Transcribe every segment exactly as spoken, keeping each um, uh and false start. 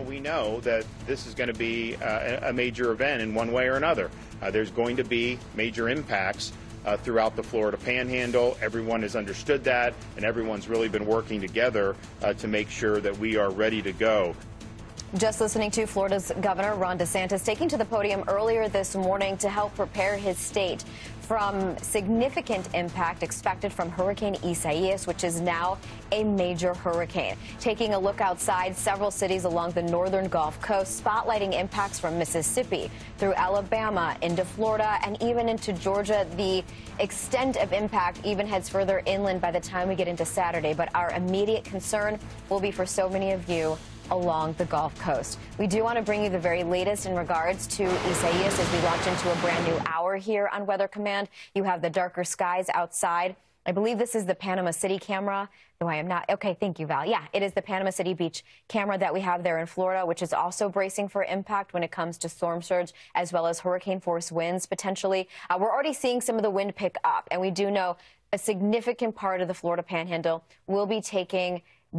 we know that this is going to be uh, a major event in one way or another. Uh, there's going to be major impacts uh, throughout the Florida Panhandle. Everyone has understood that, and everyone's really been working together uh, to make sure that we are ready to go. Just listening to Florida's Governor Ron DeSantis taking to the podium earlier this morning to help prepare his state from significant impact expected from Hurricane Isaias, which is now a major hurricane. Taking a look outside, several cities along the northern Gulf Coast spotlighting impacts from Mississippi through Alabama into Florida and even into Georgia. The extent of impact even heads further inland by the time we get into Saturday. But our immediate concern will be for so many of you along the Gulf Coast. We do want to bring you the very latest in regards to Isaias as we launch into a brand new hour here on Weather Command. You have the darker skies outside. I believe this is the Panama City camera, though I am not. Okay, thank you, Val. Yeah, it is the Panama City Beach camera that we have there in Florida, which is also bracing for impact when it comes to storm surge as well as hurricane force winds potentially. Uh, we're already seeing some of the wind pick up, and we do know a significant part of the Florida Panhandle will be taking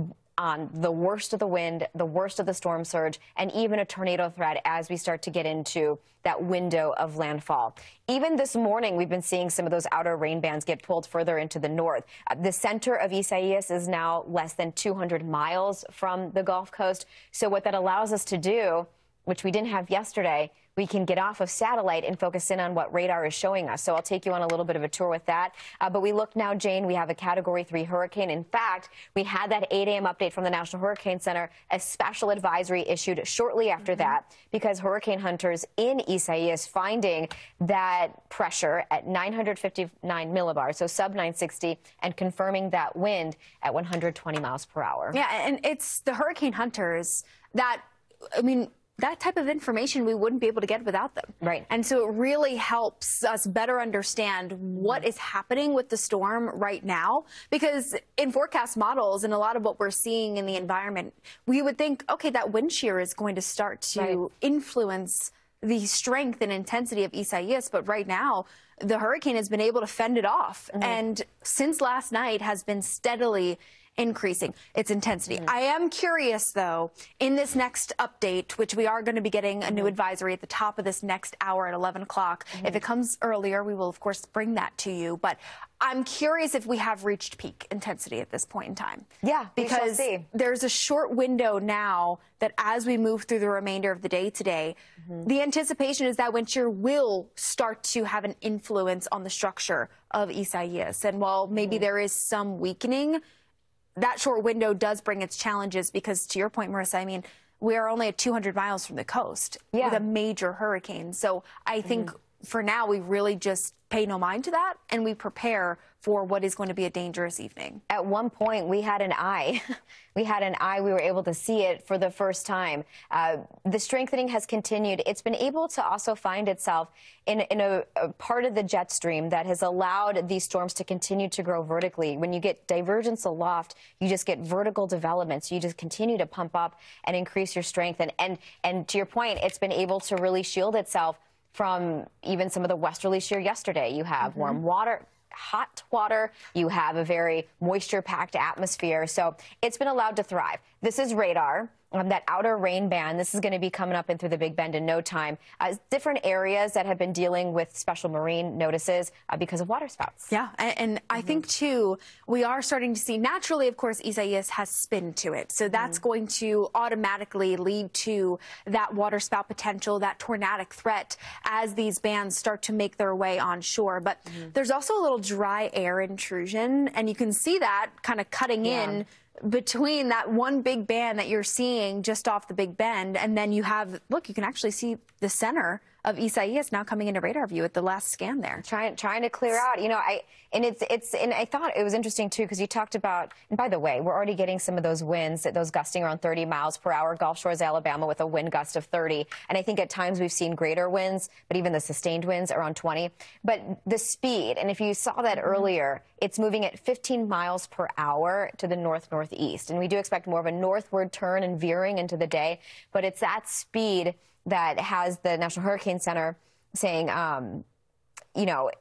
on the worst of the wind, the worst of the storm surge, and even a tornado threat as we start to get into that window of landfall. Even this morning, we've been seeing some of those outer rain bands get pulled further into the north. Uh, the center of Isaias is now less than two hundred miles from the Gulf Coast. So what that allows us to do, which we didn't have yesterday, we can get off of satellite and focus in on what radar is showing us. So I'll take you on a little bit of a tour with that. Uh, but we look now, Jane, we have a Category three hurricane. In fact, we had that eight a m update from the National Hurricane Center, a special advisory issued shortly after mm-hmm. that, because hurricane hunters in Isaias finding that pressure at nine hundred fifty-nine millibars, so sub nine sixty, and confirming that wind at one hundred twenty miles per hour. Yeah, and it's the hurricane hunters that, I mean, that type of information we wouldn't be able to get without them. Right. And so it really helps us better understand what is happening with the storm right now, because in forecast models and a lot of what we're seeing in the environment, we would think, okay, that wind shear is going to start to right. influence the strength and intensity of Isaias. But right now, the hurricane has been able to fend it off. Mm-hmm. And since last night has been steadily increasing its intensity. Mm-hmm. I am curious, though, in this next update, which we are going to be getting a mm-hmm. new advisory at the top of this next hour at eleven o'clock. Mm-hmm. If it comes earlier, we will, of course, bring that to you. But I'm curious if we have reached peak intensity at this point in time. Yeah, because there's a short window now that as we move through the remainder of the day today, mm-hmm. the anticipation is that wind shear will start to have an influence on the structure of Isaias. And while maybe mm-hmm. there is some weakening, that short window does bring its challenges because, to your point, Marissa, I mean, we are only at two hundred miles from the coast yeah. with a major hurricane. So I think mm. for now, we really just pay no mind to that and we prepare for what is going to be a dangerous evening. At one point, we had an eye. we had an eye. We were able to see it for the first time. Uh, the strengthening has continued. It's been able to also find itself in, in a, a part of the jet stream that has allowed these storms to continue to grow vertically. When you get divergence aloft, you just get vertical development. So you just continue to pump up and increase your strength. And, and, and to your point, it's been able to really shield itself from even some of the westerly shear yesterday. You have mm-hmm. warm water, hot water, you have a very moisture-packed atmosphere. So it's been allowed to thrive. This is radar. Um, that outer rain band, this is going to be coming up in through the Big Bend in no time. Uh, different areas that have been dealing with special marine notices uh, because of waterspouts. Yeah, and, and mm-hmm. I think, too, we are starting to see, naturally, of course, Isaias has spin to it. So that's mm-hmm. going to automatically lead to that waterspout potential, that tornadic threat as these bands start to make their way on shore. But mm-hmm. there's also a little dry air intrusion, and you can see that kind of cutting yeah. in between that one big band that you're seeing just off the Big Bend, and then you have, look, you can actually see the center of Isaias now coming into radar view at the last scan there. Trying trying to clear out, you know, I and it's it's and I thought it was interesting too because you talked about, and by the way, we're already getting some of those winds, those gusting around thirty miles per hour, Gulf Shores, Alabama, with a wind gust of thirty, and I think at times we've seen greater winds, but even the sustained winds around twenty. But the speed, and if you saw that mm-hmm. earlier, it's moving at fifteen miles per hour to the north northeast, and we do expect more of a northward turn and veering into the day, but it's that speed that has the National Hurricane Center saying, um, you know,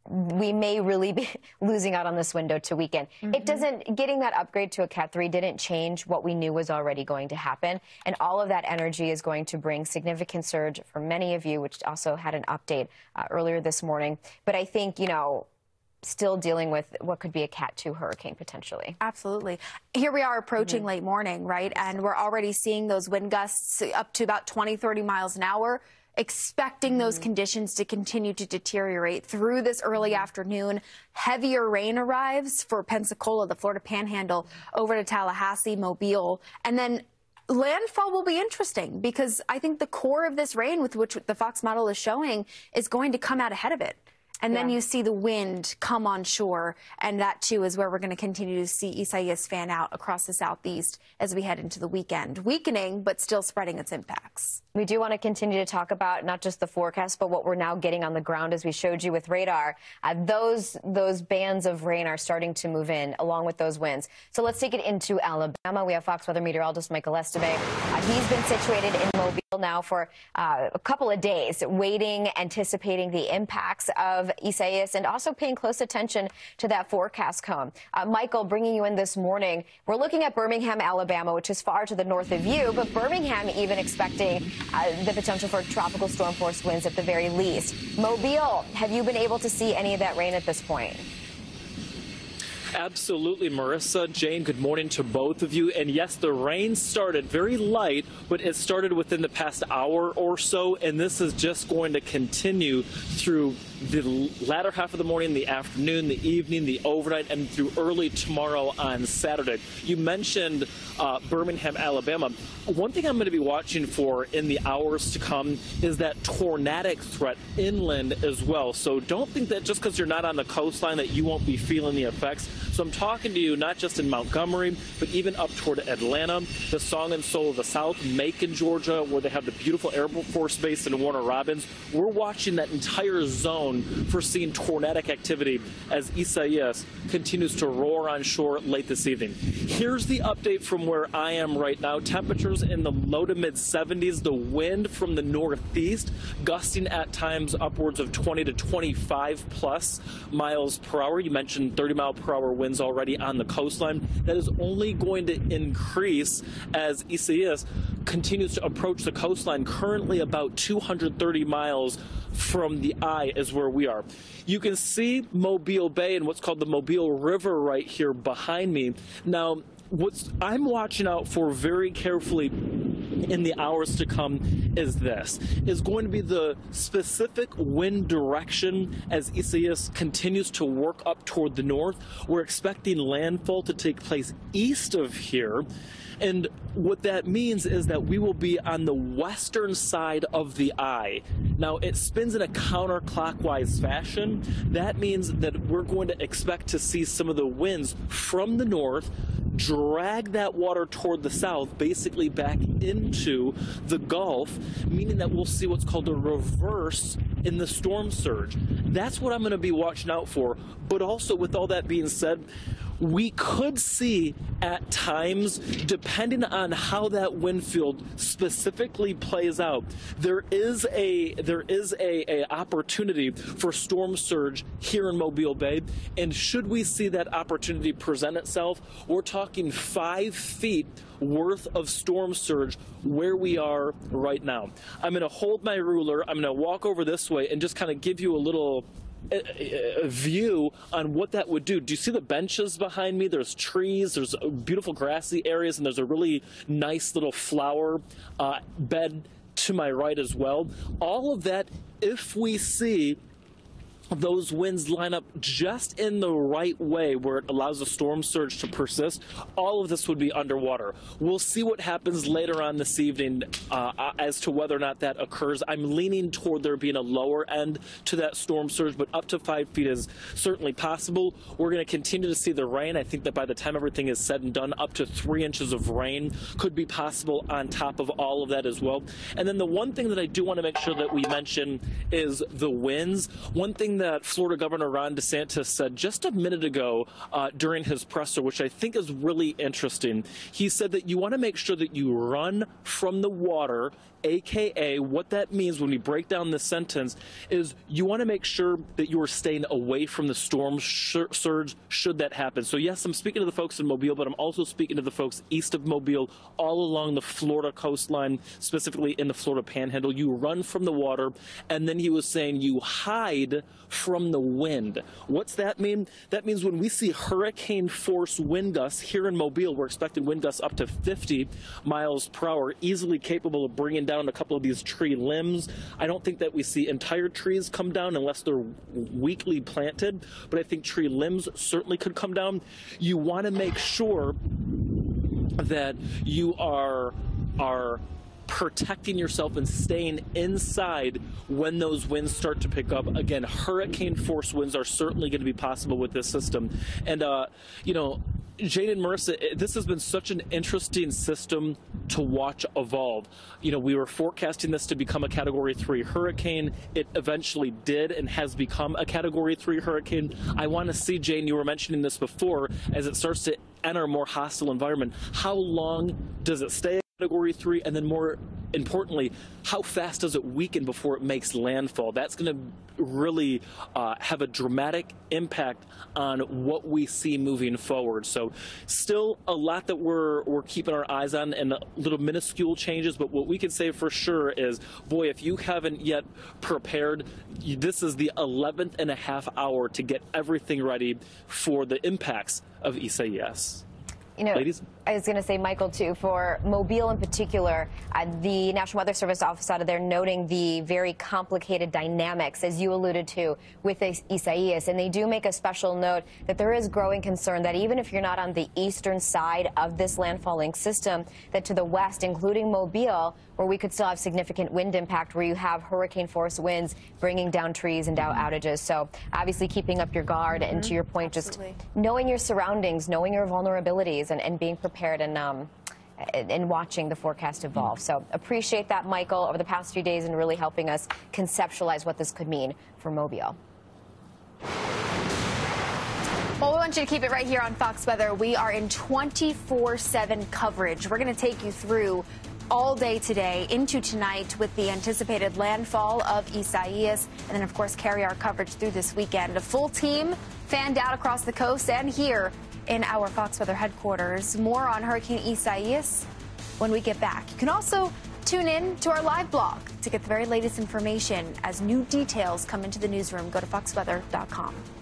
we may really be losing out on this window to weaken. Mm-hmm. It doesn't, getting that upgrade to a Cat three didn't change what we knew was already going to happen. And all of that energy is going to bring significant surge for many of you, which also had an update uh, earlier this morning. But I think, you know, still dealing with what could be a Cat two hurricane potentially. Absolutely. Here we are approaching mm-hmm. late morning, right? And we're already seeing those wind gusts up to about twenty, thirty miles an hour. Expecting mm-hmm. those conditions to continue to deteriorate through this early mm-hmm. afternoon. Heavier rain arrives for Pensacola, the Florida Panhandle, over to Tallahassee, Mobile. And then landfall will be interesting because I think the core of this rain, with which the Fox model is showing, is going to come out ahead of it. And yeah. then you see the wind come on shore, and that, too, is where we're going to continue to see Isaias fan out across the southeast as we head into the weekend. Weakening, but still spreading its impacts. We do want to continue to talk about not just the forecast, but what we're now getting on the ground, as we showed you with radar. Uh, those, those bands of rain are starting to move in, along with those winds. So let's take it into Alabama. We have Fox Weather meteorologist Michael Esteve. Uh, he's been situated in Mobile now for uh, a couple of days, waiting, anticipating the impacts of Isaias, and also paying close attention to that forecast cone. Uh, Michael, bringing you in this morning, we're looking at Birmingham, Alabama, which is far to the north of you, but Birmingham even expecting uh, the potential for tropical storm force winds at the very least. Mobile, have you been able to see any of that rain at this point? Absolutely, Marissa. Jane, good morning to both of you. And yes, the rain started very light, but it started within the past hour or so, and this is just going to continue through the latter half of the morning, the afternoon, the evening, the overnight, and through early tomorrow on Saturday. You mentioned uh, Birmingham, Alabama. One thing I'm going to be watching for in the hours to come is that tornadic threat inland as well. So don't think that just because you're not on the coastline that you won't be feeling the effects. So I'm talking to you not just in Montgomery, but even up toward Atlanta, the Song and Soul of the South, Macon, Georgia, where they have the beautiful Air Force Base in Warner Robins. We're watching that entire zone for seeing tornadic activity as Isaias continues to roar on shore late this evening. Here's the update from where I am right now. Temperatures in the low to mid seventies. The wind from the northeast gusting at times upwards of twenty to twenty-five plus miles per hour. You mentioned thirty mile per hour winds already on the coastline. That is only going to increase as Isaias continues to approach the coastline, currently about two hundred thirty miles from the eye is where we are. You can see Mobile Bay and what's called the Mobile River right here behind me. Now, what I'm watching out for very carefully in the hours to come is this, is going to be the specific wind direction as Isaias continues to work up toward the north. We're expecting landfall to take place east of here. And what that means is that we will be on the western side of the eye. Now, it spins in a counterclockwise fashion. That means that we're going to expect to see some of the winds from the north drag that water toward the south, basically back into the Gulf, meaning that we'll see what's called a reverse in the storm surge. That's what I'm going to be watching out for. But also, with all that being said, we could see at times, depending on how that wind field specifically plays out, there is a there is a, a opportunity for storm surge here in Mobile Bay. And should we see that opportunity present itself, we're talking five feet worth of storm surge where we are right now. I'm going to hold my ruler. I'm going to walk over this way and just kind of give you a little A, a view on what that would do. Do you see the benches behind me? There's trees, there's beautiful grassy areas, and there's a really nice little flower uh, bed to my right as well. All of that, if we see those winds line up just in the right way where it allows the storm surge to persist, all of this would be underwater. We'll see what happens later on this evening uh, as to whether or not that occurs. I'm leaning toward there being a lower end to that storm surge, but up to five feet is certainly possible. We're going to continue to see the rain. I think that by the time everything is said and done, up to three inches of rain could be possible on top of all of that as well. And then the one thing that I do want to make sure that we mention is the winds. One thing something that Florida Governor Ron DeSantis said just a minute ago uh, during his presser, which I think is really interesting. He said that you want to make sure that you run from the water, A K A what that means when we break down this sentence is you want to make sure that you are staying away from the storm surge should that happen. So yes, I'm speaking to the folks in Mobile, but I'm also speaking to the folks east of Mobile, all along the Florida coastline, specifically in the Florida Panhandle. You run from the water, and then he was saying you hide from the wind. What's that mean? That means when we see hurricane force wind gusts here in Mobile, we're expecting wind gusts up to fifty miles per hour, easily capable of bringing down a couple of these tree limbs. I don't think that we see entire trees come down unless they're weakly planted, but I think tree limbs certainly could come down. You want to make sure that you are are protecting yourself and staying inside when those winds start to pick up. Again, hurricane force winds are certainly going to be possible with this system. And, uh, you know, Jane and Marissa, this has been such an interesting system to watch evolve. You know, we were forecasting this to become a Category three hurricane. It eventually did and has become a Category three hurricane. I want to see, Jane, you were mentioning this before, as it starts to enter a more hostile environment, how long does it stay Category three, and then more importantly, how fast does it weaken before it makes landfall? That's going to really uh, have a dramatic impact on what we see moving forward. So still a lot that we're, we're keeping our eyes on, and little minuscule changes, but what we can say for sure is, boy, if you haven't yet prepared, this is the eleventh and a half hour to get everything ready for the impacts of Isaias. You know, Ladies? I was going to say, Michael, too, for Mobile in particular, uh, the National Weather Service office out of there noting the very complicated dynamics, as you alluded to, with Isaias. And they do make a special note that there is growing concern that even if you're not on the eastern side of this landfalling system, that to the west, including Mobile, where we could still have significant wind impact, where you have hurricane force winds bringing down trees and down outages. So obviously keeping up your guard, mm-hmm. and to your point, Absolutely. just knowing your surroundings, knowing your vulnerabilities, and, and being prepared and um, and watching the forecast evolve. So appreciate that, Michael, over the past few days and really helping us conceptualize what this could mean for Mobile. Well, we want you to keep it right here on Fox Weather. We are in twenty-four seven coverage. We're going to take you through all day today into tonight with the anticipated landfall of Isaias, and then, of course, carry our coverage through this weekend. A full team fanned out across the coast and here in our Fox Weather headquarters. More on Hurricane Isaias when we get back. You can also tune in to our live blog to get the very latest information as new details come into the newsroom. Go to fox weather dot com.